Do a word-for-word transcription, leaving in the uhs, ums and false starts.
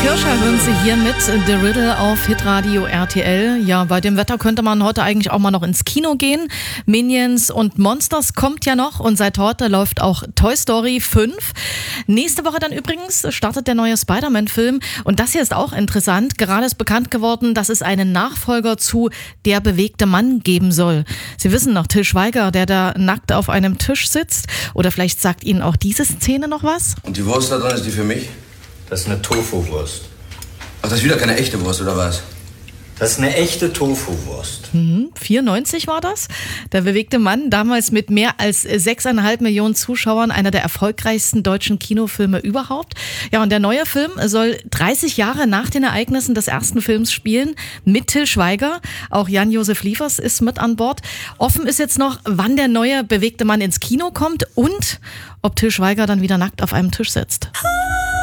Hirscher hören Sie hier mit The Riddle auf Hitradio R T L. Ja, bei dem Wetter könnte man heute eigentlich auch mal noch ins Kino gehen. Minions und Monsters kommt ja noch und seit heute läuft auch Toy Story fünf. Nächste Woche dann übrigens startet der neue Spider-Man-Film und das hier ist auch interessant. Gerade ist bekannt geworden, dass es einen Nachfolger zu Der bewegte Mann geben soll. Sie wissen noch, Til Schweiger, der da nackt auf einem Tisch sitzt, oder vielleicht sagt Ihnen auch diese Szene noch was? Und die Wurst da drin, ist die für mich? Das ist eine Tofu-Wurst. Ach, das ist wieder keine echte Wurst, oder was? Das ist eine echte Tofu-Wurst. Mhm, vierundneunzig war das. Der bewegte Mann, damals mit mehr als sechseinhalb Millionen Zuschauern, einer der erfolgreichsten deutschen Kinofilme überhaupt. Ja, und der neue Film soll dreißig Jahre nach den Ereignissen des ersten Films spielen, mit Til Schweiger. Auch Jan-Josef Liefers ist mit an Bord. Offen ist jetzt noch, wann der neue bewegte Mann ins Kino kommt und ob Til Schweiger dann wieder nackt auf einem Tisch sitzt.